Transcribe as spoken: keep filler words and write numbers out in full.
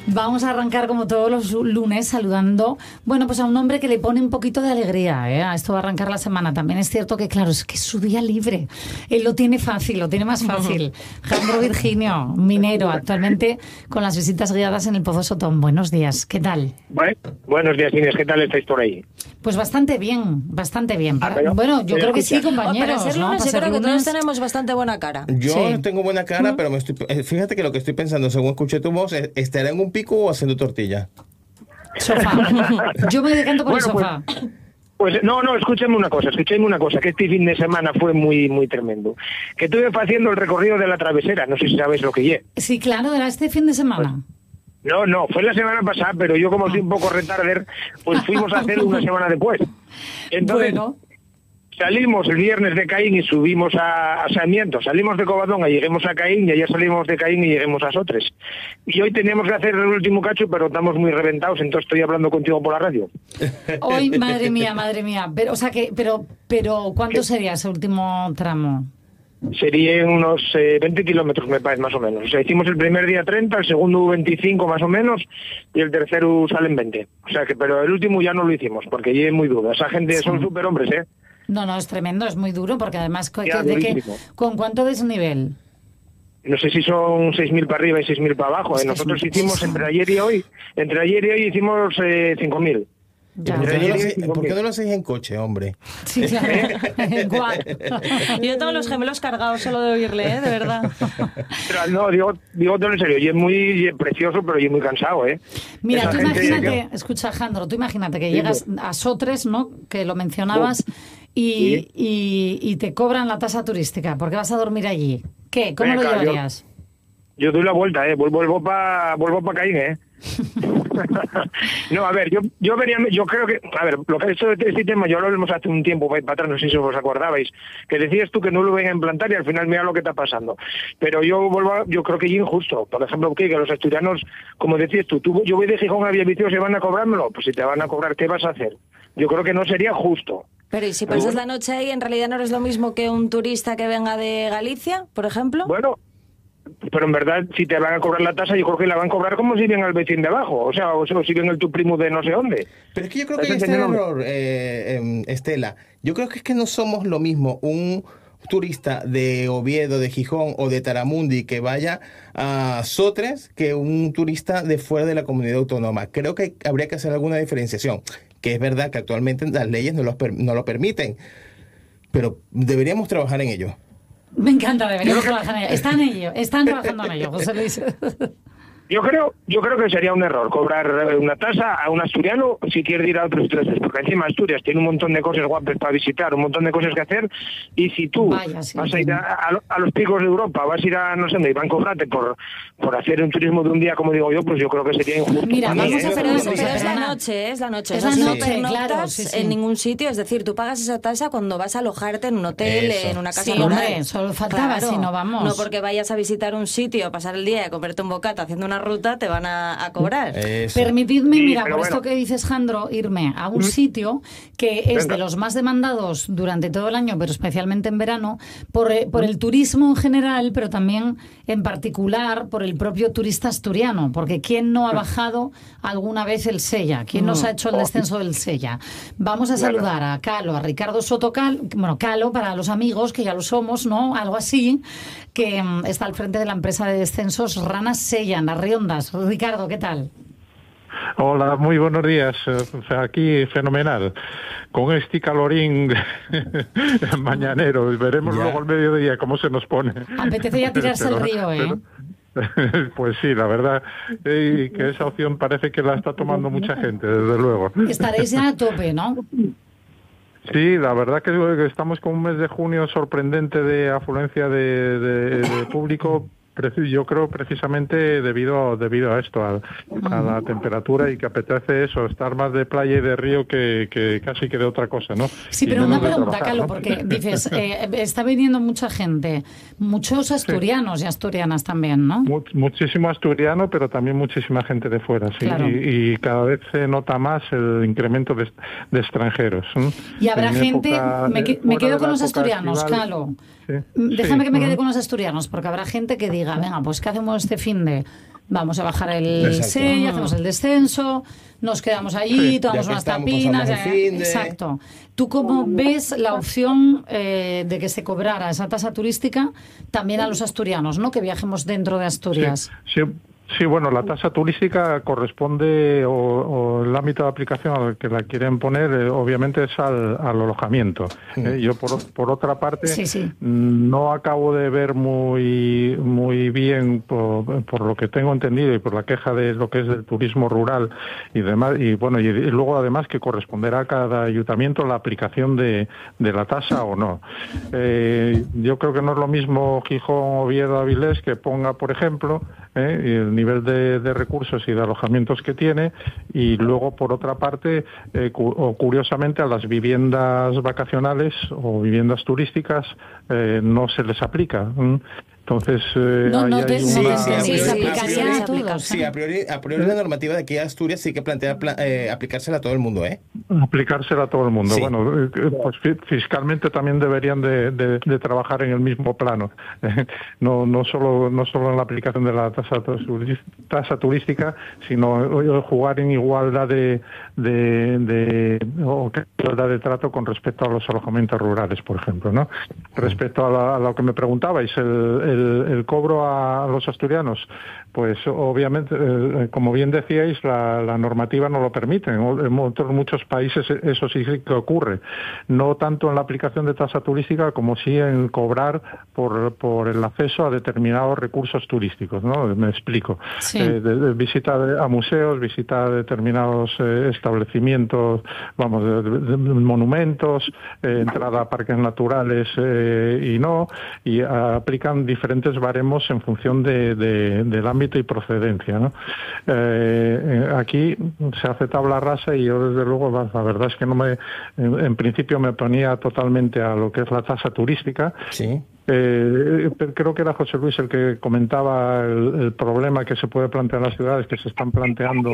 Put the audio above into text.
Vamos a arrancar como todos los lunes saludando, bueno, pues a un hombre que le pone un poquito de alegría, ¿eh? A esto va a arrancar la semana. También es cierto que, claro, es que es su día libre. Él lo tiene fácil, lo tiene más fácil. Jandro Virginio, minero, actualmente con las visitas guiadas en el Pozo Sotón. Buenos días, ¿qué tal? Bueno, buenos días, Inés, ¿qué tal estáis por ahí? Pues bastante bien, bastante bien. Para, ah, pero, bueno, yo creo escucha. que sí, compañeros. Oh, para ser ¿no? lunes, Para yo ser creo que lunes... todos tenemos bastante buena cara. Yo Sí. tengo buena cara, pero me estoy, fíjate que lo que estoy pensando, según escuché tu voz, es, ¿estará en un pico o haciendo tortilla? Sofá. Yo me decanto por Bueno, el sofá. Pues, pues no, no, escúchame una cosa, escúchame una cosa, que este fin de semana fue muy muy tremendo. Que estuve haciendo el recorrido de la travesera, no sé si sabes lo que lle. Sí, claro, era este fin de semana. No, no, fue la semana pasada, pero yo como soy un poco retarder, pues fuimos a hacerlo una semana después. Entonces, Bueno. salimos el viernes de Caín y subimos a, a Sarmiento, salimos de Covadonga y lleguemos a Caín, y ayer salimos de Caín y lleguemos a Sotres. Y hoy teníamos que hacer el último cacho, pero estamos muy reventados, entonces estoy hablando contigo por la radio. Hoy, madre mía, madre mía. Pero, o sea que, pero, pero, ¿cuánto ¿Qué? sería ese último tramo? Serían unos eh, veinte kilómetros, me parece, más o menos. O sea, hicimos el primer día treinta, el segundo veinticinco más o menos, y el tercero salen veinte. O sea que, pero el último ya no lo hicimos, porque ya es muy duro. Esa gente Sí. son súper hombres, ¿eh? No, no, es tremendo, es muy duro, porque además, ¿de Ya, qué- durísimo. ¿con cuánto desnivel? No sé si son seis mil para arriba y seis mil para abajo. Es ¿eh? que es Nosotros muchísimo. hicimos entre ayer y hoy, entre ayer y hoy hicimos eh, cinco mil. Ya. ¿Por qué, no lo Sí, hacéis, sí, ¿Por qué sí. no lo hacéis en coche, hombre? Sí, claro. Igual. Yo tengo los gemelos cargados solo de oírle, ¿eh? De verdad. Pero no, digo, digo todo en serio, y es muy y es precioso, pero y es muy cansado, ¿eh? Mira, Esa tú gente- imagínate, escucha, Jandro, tú imagínate que Sí, llegas sí. a Sotres, ¿no? Que lo mencionabas, y, Sí. y, y te cobran la tasa turística, porque vas a dormir allí. ¿Qué? ¿Cómo lo Venga, yo- llevarías? Yo doy la vuelta, ¿eh? Vuelvo, vuelvo para vuelvo pa Caín, ¿eh? No, a ver, yo yo venía, yo creo que, a ver, lo que esto de este tema, yo lo hablamos hace un tiempo para atrás, no sé si os acordabais, que decías tú que no lo ven a implantar y al final mira lo que está pasando. Pero yo vuelvo, a- yo creo que es injusto. Por ejemplo, que, que los asturianos, como decías tú, tú, yo voy de Gijón a Villaviciosa y van a cobrármelo, pues si te van a cobrar, ¿qué vas a hacer? Yo creo que no sería justo. Pero ¿y si pasas la noche ahí, en realidad no eres lo mismo que un turista que venga de Galicia, por ejemplo? Bueno, pero en verdad, si te van a cobrar la tasa, yo creo que la van a cobrar como si ven al vecino de abajo, o sea, o, o si ven el tu primo de no sé dónde. Pero es que yo creo que ¿Estás este es el entendiendo? error, eh, em, Estela. Yo creo que es que no somos lo mismo un turista de Oviedo, de Gijón o de Taramundi que vaya a Sotres que un turista de fuera de la comunidad autónoma. Creo que habría que hacer alguna diferenciación, que es verdad que actualmente las leyes no, los per- no lo permiten, pero deberíamos trabajar en ello. Me encanta, deberíamos trabajar en ello. Están en ello, están trabajando en ello, José Luis. Yo creo, yo creo que sería un error cobrar eh, una tasa a un asturiano si quiere ir a otros tres, porque encima Asturias tiene un montón de cosas guapas para visitar, un montón de cosas que hacer, y si tú Vaya, sí, vas a ir sí. a, a- a los picos de Europa, vas a ir a no sé dónde, y van a cobrarte por, por hacer un turismo de un día, como digo yo, pues yo creo que sería injusto. Mira, Para mí, vamos a ¿eh? hacer Pero, una pero cosa, es la perdona. noche, es la noche. Es O sea, la no noche, pernoctas claro, sí, sí. en ningún sitio, es decir, tú pagas esa tasa cuando vas a alojarte en un hotel, Eso. en una casa Sí, rural. hombre, solo faltaba, si no vamos. No porque vayas a visitar un sitio, a pasar el día y a comerte un bocata haciendo una ruta, te van a, a cobrar. Eso. Permitidme, Sí, mira, pero por bueno. esto que dices, Jandro, irme a un sitio que es Venga. de los más demandados durante todo el año, pero especialmente en verano, por, eh, por el turismo en general, pero también en particular por el propio turista asturiano, porque ¿quién no ha bajado alguna vez el Sella? ¿Quién nos ha hecho el descenso del Sella? Vamos a Claro. saludar a Calo, a Ricardo Soto Cal, bueno, Calo para los amigos, que ya lo somos, ¿no? Algo así, que mm, está al frente de la empresa de descensos Ranas Sella, en las Riondas. Ricardo, ¿qué tal? Hola, muy buenos días. Eh, o sea, aquí fenomenal. Con este calorín mañanero. Veremos Ya. luego al mediodía cómo se nos pone. Apetece ya tirarse al río, ¿eh? pero- pues sí, la verdad, eh, que esa opción parece que la está tomando mucha gente, desde luego. Estaréis ya a tope, ¿no? Sí, la verdad que que estamos con un mes de junio sorprendente de afluencia de, de- de público. preci- Yo creo precisamente debido debido a esto, a, a la temperatura y que apetece eso, estar más de playa y de río que, que casi que de otra cosa, ¿no? Sí, Y pero menos una de pregunta, trabajar, Calo, ¿no? porque dices, eh, está viniendo mucha gente, muchos asturianos y asturianas también, ¿no? Mu- Muchísimo asturiano, pero también muchísima gente de fuera, sí. Claro. Y, y cada vez se nota más el incremento de, de extranjeros. ¿eh? Y habrá En gente, época- me, que- me fuera quedo de con la los época asturianos, estival, Calo. sí, Déjame sí, que me quede ujú. con los asturianos, porque habrá gente que diga, venga, pues ¿qué hacemos este fin de? vamos a bajar el Exacto. S E I, hacemos el descenso, nos quedamos allí, Sí, tomamos ya que unas estamos, tapinas. pasamos el fin de- Exacto. ¿Tú cómo ves la opción eh, de que se cobrara esa tasa turística también a los asturianos, ¿no? Que viajemos dentro de Asturias. Sí, sí. Sí, bueno, la tasa turística corresponde, o, o el ámbito de aplicación al que la quieren poner, eh, obviamente es al, al alojamiento. Eh, yo, por, por otra parte, Sí, sí. no acabo de ver muy muy bien, por, por lo que tengo entendido y por la queja de lo que es del turismo rural y demás, y bueno, y, y luego además que corresponderá a cada ayuntamiento la aplicación de, de la tasa o no. Eh, yo creo que no es lo mismo Gijón, Oviedo, Avilés, que ponga, por ejemplo, eh, el nivel de, de recursos y de alojamientos que tiene, y luego por otra parte eh, cu o curiosamente a las viviendas vacacionales o viviendas turísticas eh, no se les aplica. ¿Mm? Entonces, eh, No, no ahí te- hay no una... te- Sí, se sí, aplicaría sí, a todos. Sí, a priori, a priori la normativa de aquí a Asturias sí que plantea pla- eh, aplicársela a todo el mundo, ¿eh? Aplicársela a todo el mundo. Sí. Bueno, eh, pues fi- fiscalmente también deberían de, de, de trabajar en el mismo plano. no no solo no solo en la aplicación de la tasa, turis- tasa turística, sino eh, jugar en igualdad de, de, de o que igualdad de trato con respecto a los alojamientos rurales, por ejemplo, ¿no? Respecto a, la- a lo que me preguntabais, el, el, el cobro a los asturianos, pues obviamente, eh, como bien decíais, la, la normativa no lo permite. En otros muchos países eso sí que ocurre. No tanto en la aplicación de tasa turística como sí en cobrar por, por el acceso a determinados recursos turísticos, ¿no? Me explico. Sí. Eh, de, de visita de- a museos, visita a determinados eh, establecimientos, vamos, de, de- de monumentos, eh, entrada a parques naturales eh, y no, y ah, aplican diferentes baremos en función de, de, del ámbito y procedencia, ¿no? Eh, eh, aquí se hace tabla rasa y yo desde luego la, la verdad es que no me, en, en principio me oponía totalmente a lo que es la tasa turística. Sí. Eh, pero creo que era José Luis el que comentaba el, el problema que se puede plantear en las ciudades, que se están planteando